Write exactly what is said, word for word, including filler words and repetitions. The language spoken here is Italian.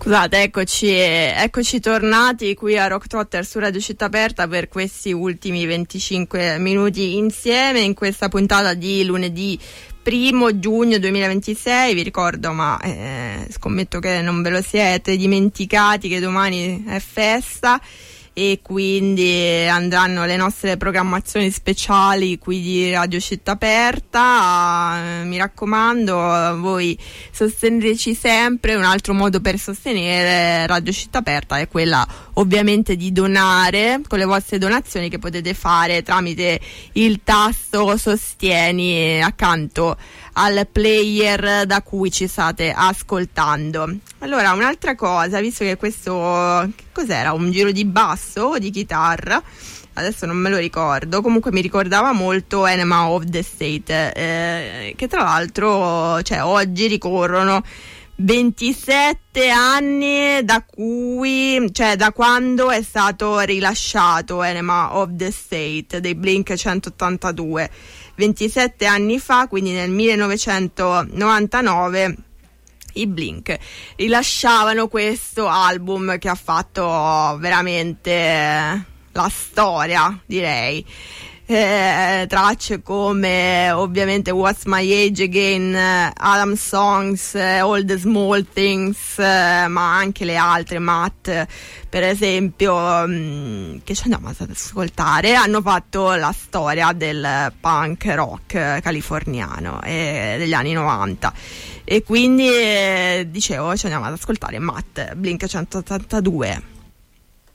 Scusate, eccoci, eccoci tornati qui a Rock Trotter su Radio Città Aperta per questi ultimi venticinque minuti insieme in questa puntata di lunedì primo giugno duemilaventisei. Vi ricordo, ma eh, scommetto che non ve lo siete dimenticati, che domani è festa e quindi andranno le nostre programmazioni speciali qui di Radio Città Aperta. Mi raccomando, voi sosteneteci sempre. Un altro modo per sostenere Radio Città Aperta è quella ovviamente di donare con le vostre donazioni, che potete fare tramite il tasto sostieni accanto al player da cui ci state ascoltando. Allora, un'altra cosa, visto che questo, che cos'era? Un giro di basso o di chitarra? Adesso non me lo ricordo, comunque mi ricordava molto Enema of the State, eh, che tra l'altro, cioè, oggi ricorrono ventisette anni da cui, cioè da quando è stato rilasciato Enema of the State dei Blink centottantadue. ventisette anni fa, quindi nel millenovecentonovantanove, i Blink rilasciavano questo album che ha fatto veramente la storia, direi. Eh, tracce come ovviamente What's My Age Again, Adam Songs, All the Small Things, eh, ma anche le altre, Matt per esempio, mh, che ci andiamo ad ascoltare, hanno fatto la storia del punk rock californiano eh, degli anni novanta. E quindi eh, dicevo, ci andiamo ad ascoltare Matt, Blink centottantadue.